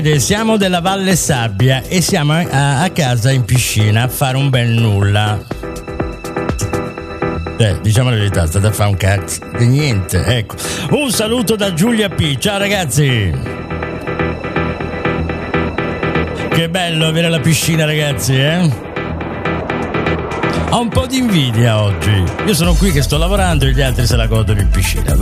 Siamo della Valle Sabbia e siamo a casa in piscina a fare un bel nulla. Diciamo la verità, state a fare un cazzo di niente, ecco. Un saluto da Giulia P. Ciao ragazzi. Che bello avere la piscina, ragazzi, Ho un po' di invidia oggi. Io sono qui che sto lavorando e gli altri se la godono in piscina.